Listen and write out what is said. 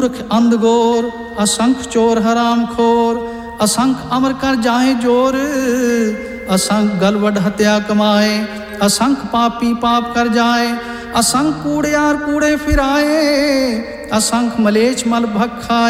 मूर्ख अंधगोर, असंख चोर हराम खोर, असंख अमर कर जाए जोर, असंख गलवड हत्या कमाए, असंख पापी पाप कर जाए, असंख कूड़ियार कूड़े फिराए, असंख मलेच मल भख खाए।